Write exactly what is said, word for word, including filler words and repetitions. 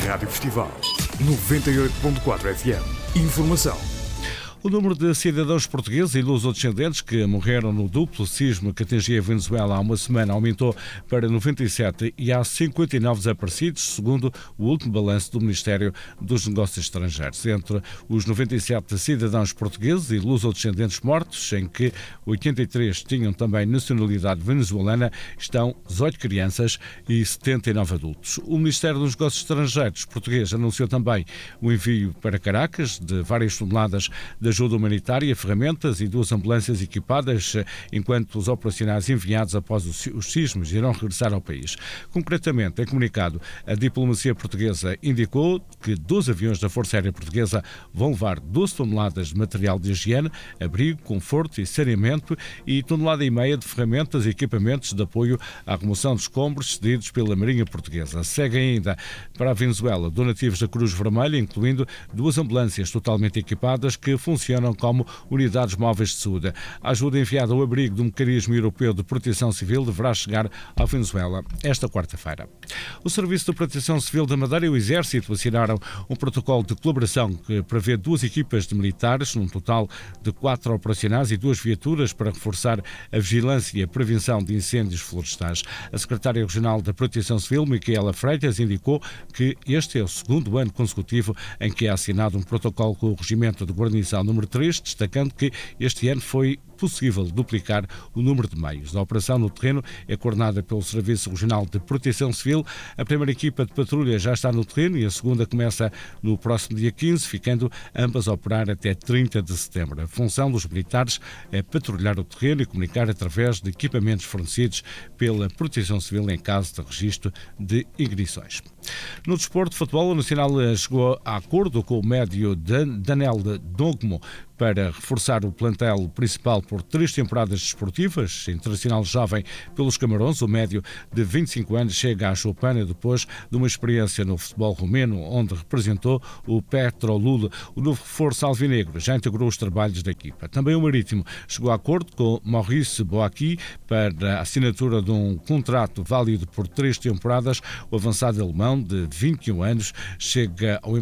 Rádio Festival noventa e oito ponto quatro F M. Informação. O número de cidadãos portugueses e luso-descendentes que morreram no duplo sismo que atingia a Venezuela há uma semana aumentou para noventa e sete e há cinquenta e nove desaparecidos, segundo o último balanço do Ministério dos Negócios Estrangeiros. Entre os noventa e sete cidadãos portugueses e luso-descendentes mortos, em que oitenta e três tinham também nacionalidade venezuelana, estão dezoito crianças e setenta e nove adultos. O Ministério dos Negócios Estrangeiros português anunciou também o envio para Caracas de várias toneladas de ajuda humanitária, ferramentas e duas ambulâncias equipadas, enquanto os operacionais enviados após os sismos irão regressar ao país. Concretamente, em comunicado, a diplomacia portuguesa indicou que doze aviões da Força Aérea Portuguesa vão levar doze toneladas de material de higiene, abrigo, conforto e saneamento e tonelada e meia de ferramentas e equipamentos de apoio à remoção de escombros cedidos pela Marinha Portuguesa. Seguem ainda para a Venezuela donativos da Cruz Vermelha, incluindo duas ambulâncias totalmente equipadas que funcionam funcionam como unidades móveis de saúde. A ajuda enviada ao abrigo do Mecanismo Europeu de Proteção Civil deverá chegar à Venezuela esta quarta-feira. O Serviço de Proteção Civil da Madeira e o Exército assinaram um protocolo de colaboração que prevê duas equipas de militares, num total de quatro operacionais e duas viaturas para reforçar a vigilância e a prevenção de incêndios florestais. A Secretária Regional da Proteção Civil, Micaela Freitas, indicou que este é o segundo ano consecutivo em que é assinado um protocolo com o Regimento de Guarnição número três, destacando que este ano foi possível duplicar o número de meios. A operação no terreno é coordenada pelo Serviço Regional de Proteção Civil. A primeira equipa de patrulha já está no terreno e a segunda começa no próximo dia quinze, ficando ambas a operar até trinta de setembro. A função dos militares é patrulhar o terreno e comunicar através de equipamentos fornecidos pela Proteção Civil em caso de registro de ignições. No desporto de futebol, o Nacional chegou a acordo com o médio Daniel Dogmo para reforçar o plantel principal por três temporadas desportivas. Internacional jovem pelos Camarões, o médio de vinte e cinco anos chega à Choupana depois de uma experiência no futebol romeno, onde representou o Petrolul. O novo reforço alvinegro já integrou os trabalhos da equipa. Também o Marítimo chegou a acordo com Maurice Boaqui para a assinatura de um contrato válido por três temporadas. O avançado alemão de vinte e um anos chega ao